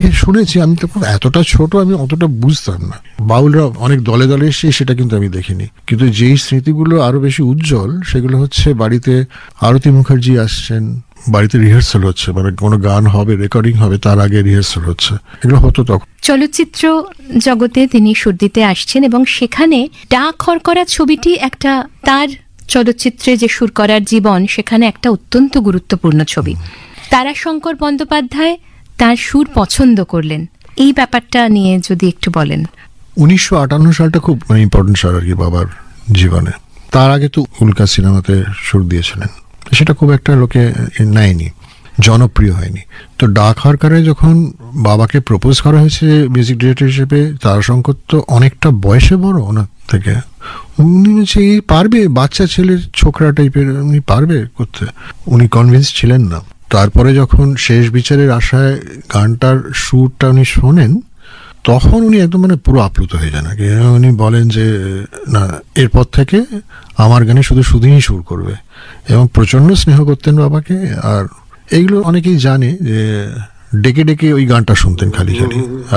শুনেছি, আমি তখন এতটা ছোট, আমি অতটা বুঝতাম না। বাউলরা অনেক দলে দলে এসে সেটা কিন্তু আমি দেখিনি, কিন্তু যেই স্মৃতিগুলো আরো বেশি উজ্জ্বল সেগুলো হচ্ছে বাড়িতে আরতি মুখার্জি আসছেন, বাড়িতে রিহার্সাল হচ্ছে, মানে কোনো গান হবে, রেকর্ডিং হবে, তার আগে রিহার্সাল হচ্ছে, এগুলো হতো তখন। চলচ্চিত্র জগতে তিনি সুর দিতে আসছেন এবং সেখানে ডাক হরকরা ছবিটি একটা, তার চলচ্চিত্রে যে সুর করার জীবন, সেখানে একটা অত্যন্ত গুরুত্বপূর্ণ ছবি। তারাশঙ্কর বন্দ্যোপাধ্যায় তার সুর পছন্দ করলেন, এই ব্যাপারটা নিয়ে যদি একটু বলেন। 1958 সালটা খুব ইম্পর্টেন্ট সাল আর কি বাবার জীবনে। তার আগে তো উল্কা সিনেমাতে সুর দিয়েছিলেন, সেটা খুব একটা লোকে নেয়নি, জনপ্রিয় হয়নি। তো ডাক হরকারে যখন বাবাকে প্রপোজ করা হয়েছে মিউজিক ডিরেক্টর হিসেবে, তারাশঙ্কর তো অনেকটা বয়সে বড় ওনার থেকে, উনি বলছে এই পারবে, বাচ্চা ছেলের ছোকরা টাইপের, উনি পারবে করতে, উনি কনভিন্স ছিলেন না। তারপরে যখন শেষ বিচারের আশায় গানটার সুরটা উনি শোনেন, তখন উনি একদম পুরো আপ্লুত হয়ে যান। উনি বলেন যে না, এরপর থেকে আমার গানে শুধু শুধুই সুর করবে, এবং প্রচন্ড স্নেহ করতেন বাবাকে। আর এইগুলো অনেকেই জানে যে ডেকে ডেকে ওই গানটা শুনতেন খালি খালি।